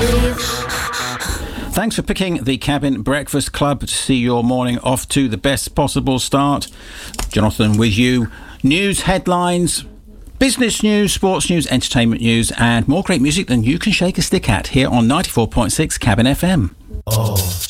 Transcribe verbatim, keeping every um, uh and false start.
Thanks for picking the Cabin Breakfast Club to see your morning off to the best possible start. Jonathan with you. News, headlines, business news, sports news, entertainment news, and more great music than you can shake a stick at here on ninety-four point six Cabin F M. Oh.